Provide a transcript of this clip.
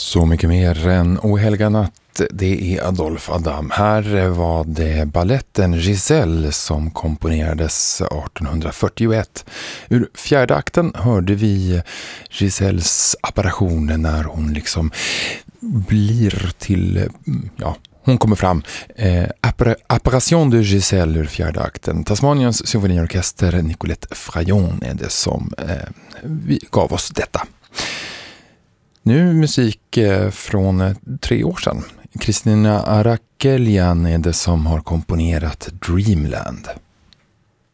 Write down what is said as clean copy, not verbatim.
Så mycket mer än ohelga natt, det är Adolphe Adam. Här var det balletten Giselle som komponerades 1841. Ur fjärde akten hörde vi Giselles apparition när hon liksom blir till, hon kommer fram. Apparition de Giselle ur fjärde akten. Tasmaniens symfoniorkester Nicolette Frayon är det som gav oss detta. Nu musik från 3 år sedan. Kristina Arakelian är det som har komponerat Dreamland.